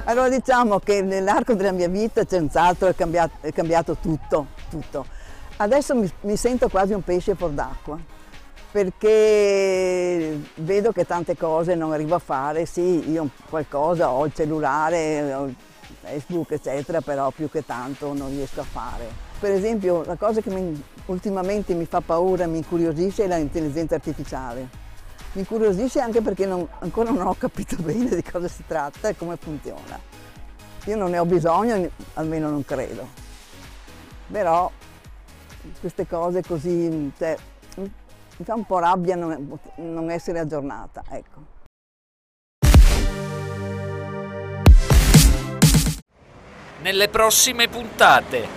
Allora diciamo che nell'arco della mia vita senz'altro è cambiato tutto, tutto. Adesso mi sento quasi un pesce fuor d'acqua, perché vedo che tante cose non arrivo a fare. Sì, io qualcosa ho il cellulare, ho il Facebook eccetera, però più che tanto non riesco a fare. Per esempio la cosa che ultimamente mi fa paura, mi incuriosisce è l'intelligenza artificiale. Mi incuriosisce anche perché ancora non ho capito bene di cosa si tratta e come funziona. Io non ne ho bisogno, almeno non credo. Però queste cose così, cioè, mi fa un po' rabbia non essere aggiornata, ecco. Nelle prossime puntate.